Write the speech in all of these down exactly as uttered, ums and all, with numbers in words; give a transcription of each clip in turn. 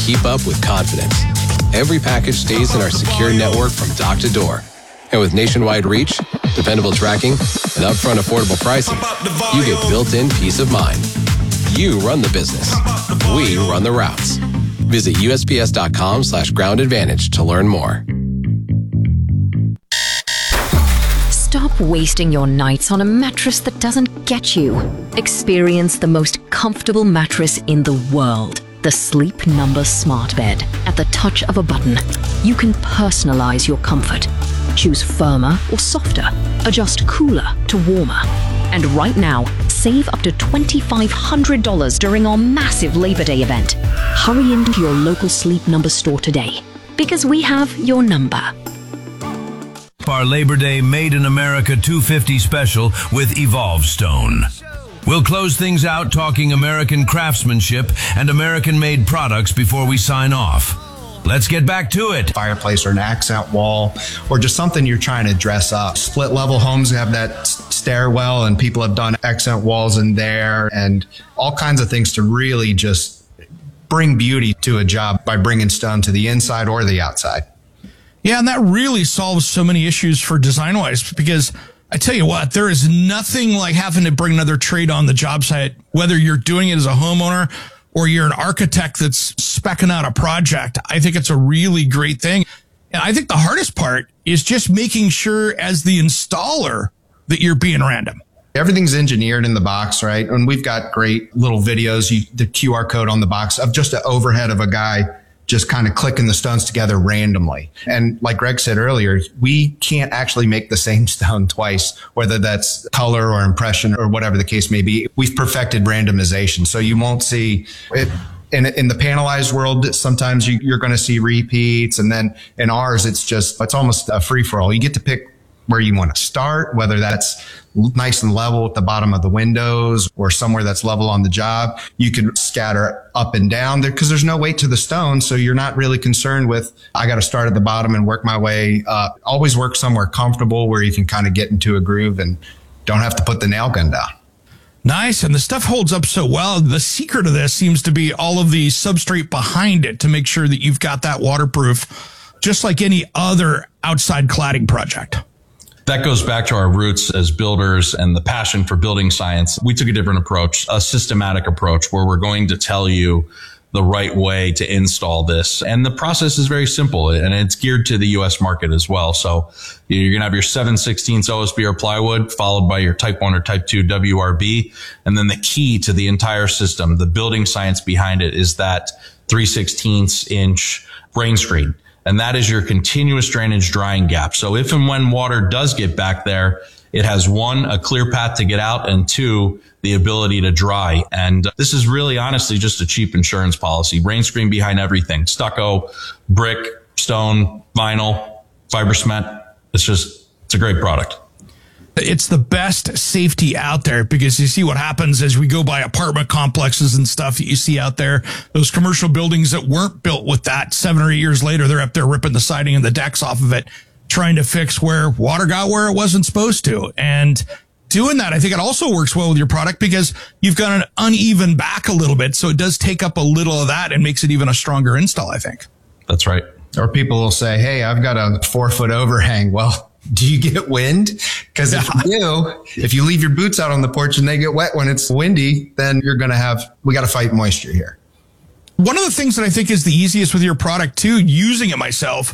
keep up with confidence. Every package stays in our secure network from dock to door. And with nationwide reach, dependable tracking, and upfront affordable pricing, you get built-in peace of mind. You run the business. We run the routes. Visit U S P S dot com slash ground advantage to learn more. Stop wasting your nights on a mattress that doesn't get you. Experience the most comfortable mattress in the world. The Sleep Number Smart Bed. At the touch of a button, you can personalize your comfort. Choose firmer or softer. Adjust cooler to warmer. And right now, save up to two thousand five hundred dollars during our massive Labor Day event. Hurry into your local Sleep Number store today, because we have your number. Our Labor Day Made in America two fifty special with Evolve Stone. We'll close things out talking American craftsmanship and American-made products before we sign off. Let's get back to it. Fireplace or an accent wall or just something you're trying to dress up. Split level homes have that stairwell and people have done accent walls in there and all kinds of things to really just bring beauty to a job by bringing stone to the inside or the outside. Yeah, and that really solves so many issues for design-wise, because I tell you what, there is nothing like having to bring another trade on the job site, whether you're doing it as a homeowner or you're an architect that's speccing out a project. I think it's a really great thing. And I think the hardest part is just making sure as the installer that you're being random. Everything's engineered in the box, right? And we've got great little videos, you, the Q R code on the box of just an overhead of a guy just kind of clicking the stones together randomly. And like Greg said earlier, we can't actually make the same stone twice, whether that's color or impression or whatever the case may be. We've perfected randomization. So you won't see it. In, in the panelized world, sometimes you, you're going to see repeats. And then in ours, it's just, it's almost a free for all. You get to pick where you want to start, whether that's nice and level at the bottom of the windows or somewhere that's level on the job. You can scatter up and down there because there's no weight to the stone. So you're not really concerned with, I got to start at the bottom and work my way up. Always work somewhere comfortable where you can kind of get into a groove and don't have to put the nail gun down. Nice. And the stuff holds up so well. The secret of this seems to be all of the substrate behind it to make sure that you've got that waterproof, just like any other outside cladding project. That goes back to our roots as builders and the passion for building science. We took a different approach, a systematic approach, where we're going to tell you the right way to install this. And the process is very simple, and it's geared to the U S market as well. So you're going to have your seven sixteenths O S B or plywood, followed by your type one or type two W R B. And then the key to the entire system, the building science behind it, is that three sixteenths inch rain screen. And that is your continuous drainage drying gap. So if and when water does get back there, it has one, a clear path to get out, and two, the ability to dry. And this is really honestly just a cheap insurance policy. Rain screen behind everything. Stucco, brick, stone, vinyl, fiber cement. It's just, it's a great product. It's the best safety out there, because you see what happens as we go by apartment complexes and stuff that you see out there. Those commercial buildings that weren't built with that, seven or eight years later, they're up there ripping the siding and the decks off of it, trying to fix where water got where it wasn't supposed to. And doing that, I think it also works well with your product because you've got an uneven back a little bit. So it does take up a little of that and makes it even a stronger install, I think. That's right. Or people will say, hey, I've got a four foot overhang. Well, do you get wind? Because if you do, if you leave your boots out on the porch and they get wet when it's windy, then you're going to have, we got to fight moisture here. One of the things that I think is the easiest with your product too, using it myself,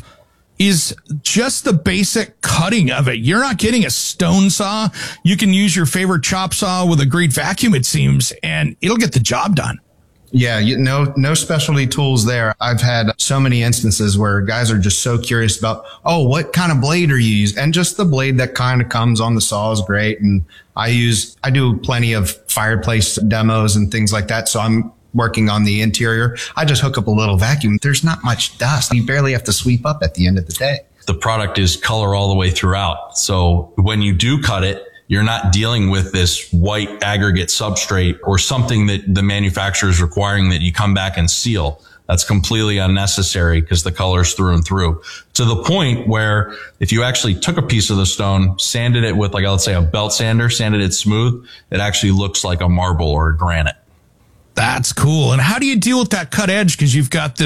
is just the basic cutting of it. You're not getting a stone saw. You can use your favorite chop saw with a great vacuum, it seems, and it'll get the job done. Yeah, you, no, no specialty tools there. I've had so many instances where guys are just so curious about, oh, what kind of blade are you using? And just the blade that kind of comes on the saw is great. And I use, I do plenty of fireplace demos and things like that. So I'm working on the interior. I just hook up a little vacuum. There's not much dust. You barely have to sweep up at the end of the day. The product is color all the way throughout. So when you do cut it, you're not dealing with this white aggregate substrate or something that the manufacturer is requiring that you come back and seal. That's completely unnecessary because the color's through and through, to the point where if you actually took a piece of the stone, sanded it with, like, let's say a belt sander, sanded it smooth, it actually looks like a marble or a granite. That's cool. And how do you deal with that cut edge? Because you've got the